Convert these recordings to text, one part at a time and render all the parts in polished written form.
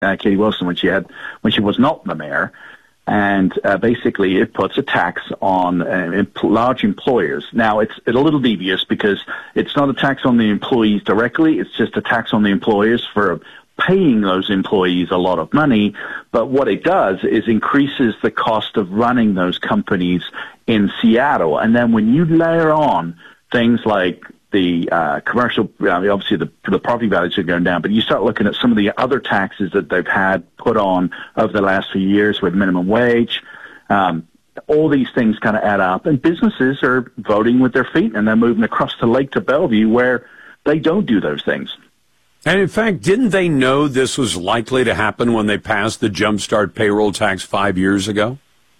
Katie Wilson when she was not the mayor. And basically, it puts a tax on large employers. Now, it's a little devious because it's not a tax on the employees directly. It's just a tax on the employers for paying those employees a lot of money. But what it does is increases the cost of running those companies in Seattle. And then when you layer on things like the commercial, obviously the property values are going down, but you start looking at some of the other taxes that they've had put on over the last few years with minimum wage. All these things kind of add up, and businesses are voting with their feet, and they're moving across the lake to Bellevue where they don't do those things. And in fact, didn't they know this was likely to happen when they passed the Jumpstart payroll tax 5 years ago?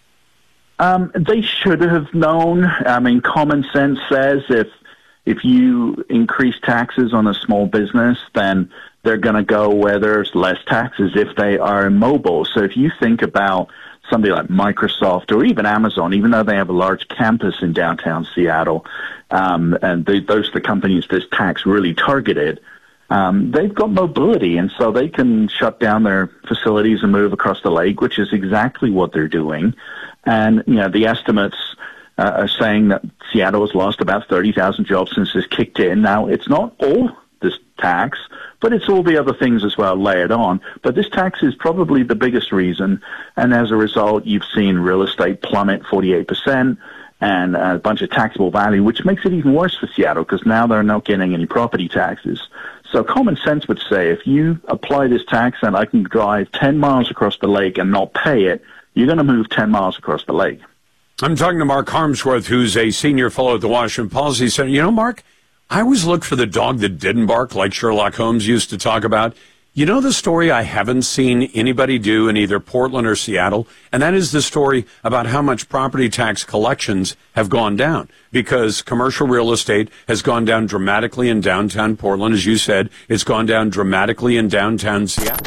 They should have known. I mean, common sense says if you increase taxes on a small business, then they're going to go where there's less taxes if they are mobile. So if you think about somebody like Microsoft or even Amazon, even though they have a large campus in downtown Seattle, and those are the companies this tax really targeted, they've got mobility, and so they can shut down their facilities and move across the lake, which is exactly what they're doing. And, the estimates are saying that Seattle has lost about 30,000 jobs since this kicked in. Now, it's not all this tax, but it's all the other things as well layered on. But this tax is probably the biggest reason, and as a result, you've seen real estate plummet 48% and a bunch of taxable value, which makes it even worse for Seattle because now they're not getting any property taxes. So common sense would say if you apply this tax and I can drive 10 miles across the lake and not pay it, you're going to move 10 miles across the lake. I'm talking to Mark Harmsworth, who's a senior fellow at the Washington Policy Center. Mark, I always look for the dog that didn't bark, like Sherlock Holmes used to talk about. The story I haven't seen anybody do in either Portland or Seattle, and that is the story about how much property tax collections have gone down because commercial real estate has gone down dramatically in downtown Portland. As you said, it's gone down dramatically in downtown Seattle.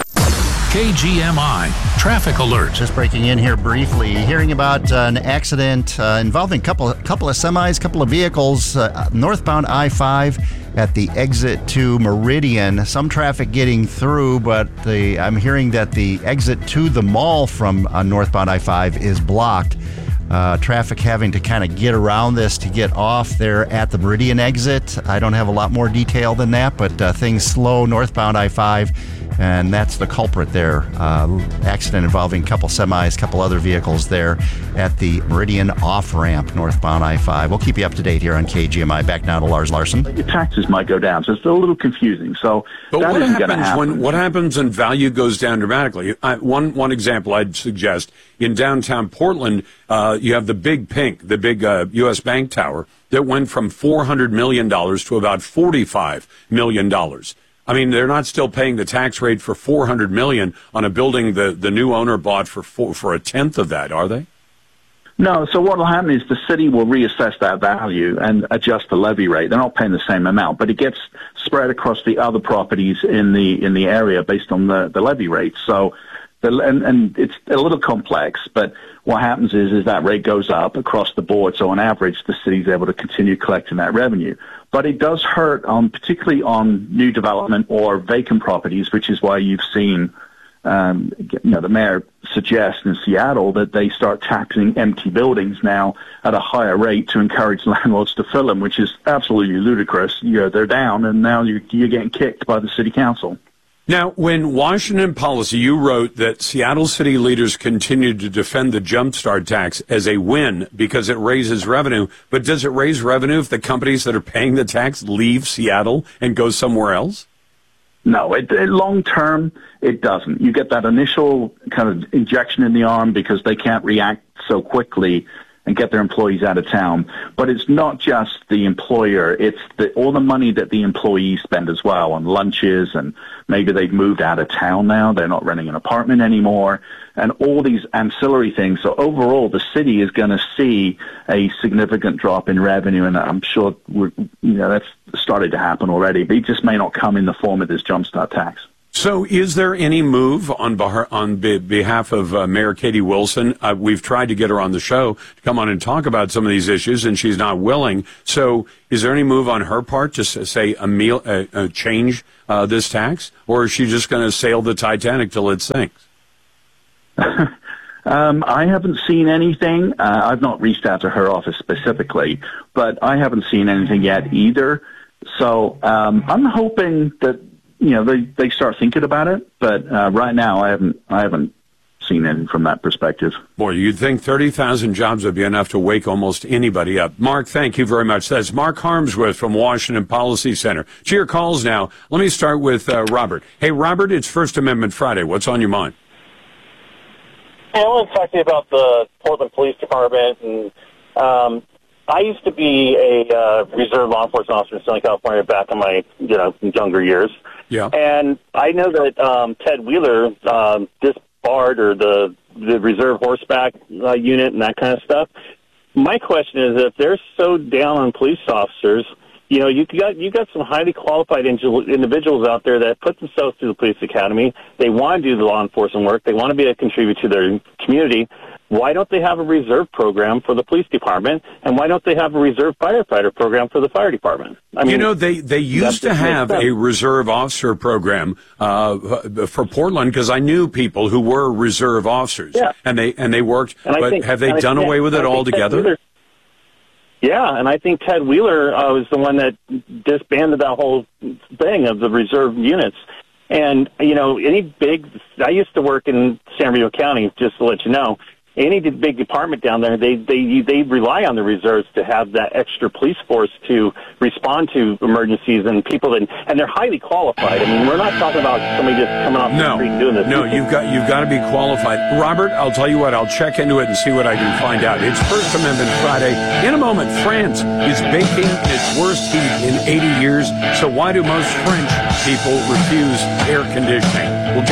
KGMI Traffic Alert. Just breaking in here briefly, hearing about an accident involving a couple of semis, couple of vehicles, northbound I-5 at the exit to Meridian. Some traffic getting through, but I'm hearing that the exit to the mall from northbound I-5 is blocked. Traffic having to kind of get around this to get off there at the Meridian exit. I don't have a lot more detail than that, but things slow northbound I-5. And that's the culprit there. Accident involving a couple semis, couple other vehicles there at the Meridian off-ramp northbound I-5. We'll keep you up to date here on KGMI. Back now to Lars Larson. Your taxes might go down, so it's a little confusing. But what happens what happens when value goes down dramatically? One example I'd suggest, in downtown Portland, you have the Big Pink, the big U.S. Bank Tower, that went from $400 million to about $45 million. I mean, they're not still paying the tax rate for $400 million on a building the new owner bought for a tenth of that, are they? No. So what will happen is the city will reassess that value and adjust the levy rate. They're not paying the same amount, but it gets spread across the other properties in the area based on the levy rate. So, and it's a little complex, but what happens is that rate goes up across the board. So on average, the city's able to continue collecting that revenue. But it does hurt particularly on new development or vacant properties, which is why you've seen, the mayor suggests in Seattle that they start taxing empty buildings now at a higher rate to encourage landlords to fill them, which is absolutely ludicrous. They're down, and now you're getting kicked by the city council. Now, when Washington Policy, you wrote that Seattle city leaders continued to defend the Jumpstart tax as a win because it raises revenue. But does it raise revenue if the companies that are paying the tax leave Seattle and go somewhere else? No, long term, it doesn't. You get that initial kind of injection in the arm because they can't react so quickly and get their employees out of town. But it's not just the employer. It's all the money that the employees spend as well on lunches, and maybe they've moved out of town now. They're not renting an apartment anymore, and all these ancillary things. So overall, the city is going to see a significant drop in revenue, and I'm sure that's started to happen already, but it just may not come in the form of this Jumpstart tax. So is there any move on behalf of Mayor Katie Wilson? We've tried to get her on the show to come on and talk about some of these issues, and she's not willing. So is there any move on her part to say change this tax, or is she just going to sail the Titanic till it sinks? I haven't seen anything. I've not reached out to her office specifically, but I haven't seen anything yet either. So I'm hoping that they start thinking about it. But right now, I haven't seen anything from that perspective. Boy, you'd think 30,000 jobs would be enough to wake almost anybody up. Mark, thank you very much. That's Mark Harmsworth from Washington Policy Center. To your calls now. Let me start with Robert. Hey, Robert, it's First Amendment Friday. What's on your mind? I want to talk to you about the Portland Police Department. And I used to be a reserve law enforcement officer in Southern California back in my younger years. Yeah. And I know that Ted Wheeler disbarred or the reserve horseback unit and that kind of stuff. My question is, if they're so down on police officers, you got some highly qualified individuals out there that put themselves through the police academy. They want to do the law enforcement work. They want to be a contributor to their community. Why don't they have a reserve program for the police department? And why don't they have a reserve firefighter program for the fire department? I mean, they used to have a reserve officer program for Portland, because I knew people who were reserve officers, and they worked. But have they done away with it altogether? Yeah, and I think Ted Wheeler was the one that disbanded that whole thing of the reserve units. And, I used to work in San Bernardino County, just to let you know. Any big department down there, they rely on the reserves to have that extra police force to respond to emergencies and people, and they're highly qualified. I mean, we're not talking about somebody just coming off the street and doing this. No, you've got to be qualified. Robert, I'll tell you what, I'll check into it and see what I can find out. It's First Amendment Friday. In a moment, France is baking its worst heat in 80 years. So why do most French people refuse air conditioning? We'll get